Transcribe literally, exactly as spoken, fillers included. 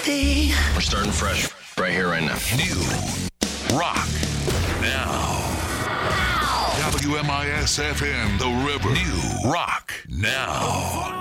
quickly. We're starting fresh right here, right now. New rock now. W M I S F M, The River. New rock now.